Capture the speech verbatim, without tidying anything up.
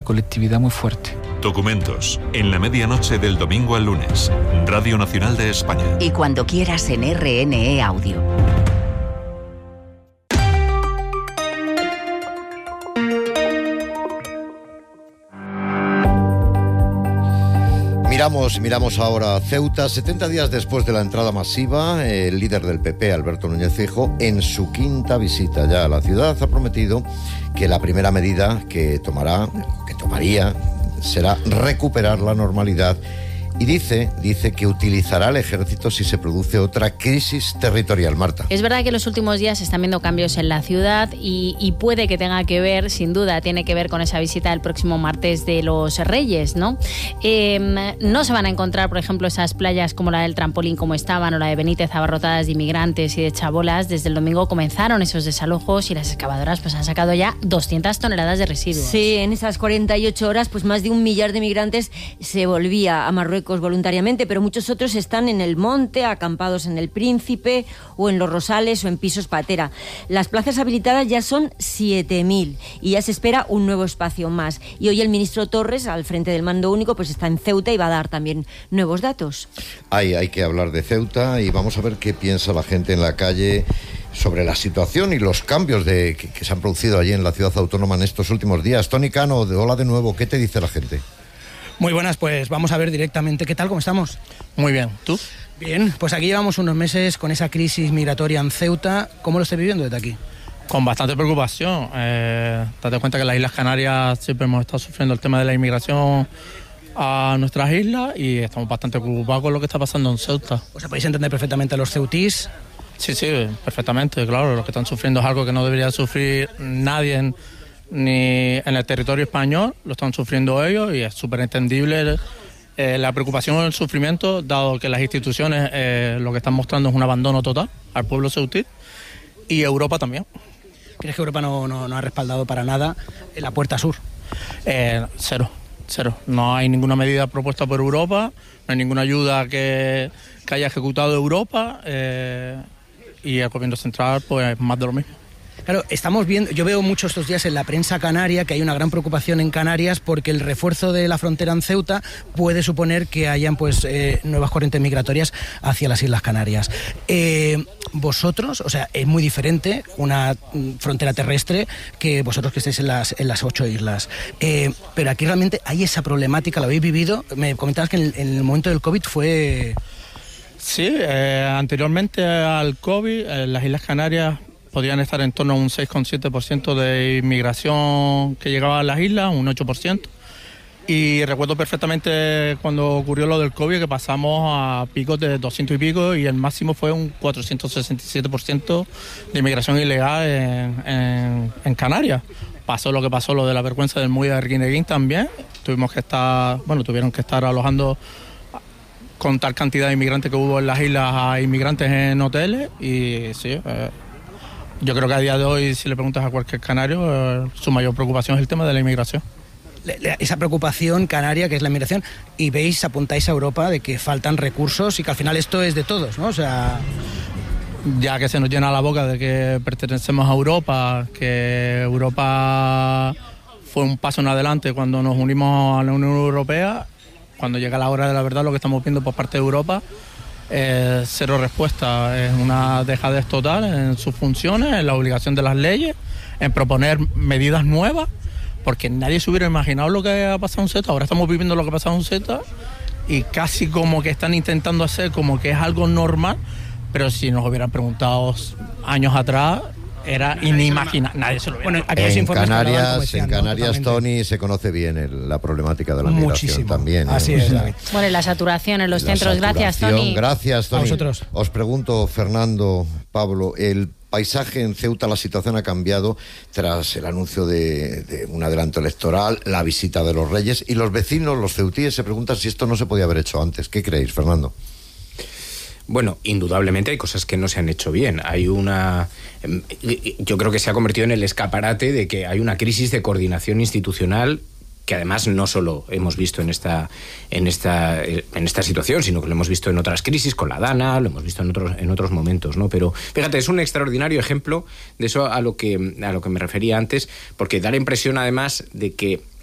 colectividad muy fuerte. Documentos, en la medianoche del domingo al lunes, Radio Nacional de España. Y cuando quieras en R N E Audio. Miramos, miramos ahora a Ceuta. setenta días después de la entrada masiva, el líder del P P, Alberto Núñez Feijóo, en su quinta visita ya a la ciudad, ha prometido que la primera medida que tomará, que tomaría, será recuperar la normalidad. Y dice, dice que utilizará el ejército si se produce otra crisis territorial. Marta. Es verdad que en los últimos días se están viendo cambios en la ciudad y, y puede que tenga que ver, sin duda, tiene que ver con esa visita del próximo martes de los Reyes, ¿no? Eh, no se van a encontrar, por ejemplo, esas playas como la del Trampolín como estaban o la de Benítez abarrotadas de inmigrantes y de chabolas. Desde el domingo comenzaron esos desalojos y las excavadoras pues han sacado ya doscientas toneladas de residuos. Sí, en esas cuarenta y ocho horas pues más de un millar de migrantes se volvía a Marruecos voluntariamente, pero muchos otros están en el monte, acampados en el Príncipe o en los Rosales o en pisos patera. Las plazas habilitadas ya son siete mil y ya se espera un nuevo espacio más. Y hoy el ministro Torres, al frente del mando único, pues está en Ceuta y va a dar también nuevos datos. Hay, hay que hablar de Ceuta y vamos a ver qué piensa la gente en la calle sobre la situación y los cambios de, que, que se han producido allí en la ciudad autónoma en estos últimos días. Tony Cano, de Hola de nuevo, ¿qué te dice la gente? Muy buenas, pues vamos a ver directamente qué tal, cómo estamos. Muy bien, ¿tú? Bien, pues aquí llevamos unos meses con esa crisis migratoria en Ceuta. ¿Cómo lo estás viviendo desde aquí? Con bastante preocupación. Eh, date cuenta que en las Islas Canarias siempre hemos estado sufriendo el tema de la inmigración a nuestras islas y estamos bastante preocupados con lo que está pasando en Ceuta. O sea, podéis entender perfectamente a los ceutís. Sí, sí, perfectamente, claro. Lo que están sufriendo es algo que no debería sufrir nadie en... ni en el territorio español, lo están sufriendo ellos y es súper entendible eh, la preocupación y el sufrimiento, dado que las instituciones eh, lo que están mostrando es un abandono total al pueblo ceutí y Europa también. ¿Crees que Europa no, no, no ha respaldado para nada en la puerta sur? Eh, cero, cero. No hay ninguna medida propuesta por Europa, no hay ninguna ayuda que, que haya ejecutado Europa eh, y el gobierno central pues más de lo mismo. Claro, estamos viendo, yo veo mucho estos días en la prensa canaria que hay una gran preocupación en Canarias porque el refuerzo de la frontera en Ceuta puede suponer que hayan pues eh, nuevas corrientes migratorias hacia las Islas Canarias. Eh, vosotros, o sea, es muy diferente una frontera terrestre que vosotros que estáis en las, en las ocho islas. Eh, pero aquí realmente hay esa problemática, ¿lo habéis vivido? Me comentabas que en el, en el momento del COVID fue... Sí, eh, anteriormente al COVID, eh, las Islas Canarias podían estar en torno a un seis coma siete por ciento de inmigración que llegaba a las islas, un ocho por ciento. Y recuerdo perfectamente cuando ocurrió lo del COVID que pasamos a picos de doscientos y pico y el máximo fue un cuatrocientos sesenta y siete por ciento de inmigración ilegal en, en, en Canarias. Pasó lo que pasó, lo de la vergüenza del Muelle de Arguineguín también. Tuvimos que estar, bueno, tuvieron que estar alojando con tal cantidad de inmigrantes que hubo en las islas a inmigrantes en hoteles y sí... Eh, Yo creo que a día de hoy, si le preguntas a cualquier canario, eh, su mayor preocupación es el tema de la inmigración. Esa preocupación canaria que es la inmigración, y veis, apuntáis a Europa de que faltan recursos y que al final esto es de todos, ¿no? O sea... Ya que se nos llena la boca de que pertenecemos a Europa, que Europa fue un paso en adelante cuando nos unimos a la Unión Europea, cuando llega la hora de la verdad lo que estamos viendo por parte de Europa... Eh, cero respuesta, es una dejadez total en sus funciones, en la obligación de las leyes, en proponer medidas nuevas, porque nadie se hubiera imaginado lo que ha pasado en Ceuta. Ahora estamos viviendo lo que ha pasado en Ceuta y casi como que están intentando hacer como que es algo normal, pero si nos hubieran preguntado años atrás era inimaginable, nadie se lo hubiera. Bueno, aquí en Canarias, en Canarias, Tony, se conoce bien el, la problemática de la migración. Muchísimo. También. Así ¿eh? es, David. Bueno, y la saturación en los la centros. Gracias, Tony. Gracias, Tony. A vosotros. Os pregunto, Fernando, Pablo, el paisaje en Ceuta, la situación ha cambiado tras el anuncio de, de un adelanto electoral, la visita de los Reyes, y los vecinos, los ceutíes, se preguntan si esto no se podía haber hecho antes. ¿Qué creéis, Fernando? Bueno, indudablemente hay cosas que no se han hecho bien. Hay una... Yo creo que se ha convertido en el escaparate de que hay una crisis de coordinación institucional que además no solo hemos visto en esta, en esta, en esta situación, sino que lo hemos visto en otras crisis, con la Dana, lo hemos visto en otros, en otros momentos, ¿no? Pero fíjate, es un extraordinario ejemplo de eso a lo que, a lo que me refería antes, porque da la impresión además de que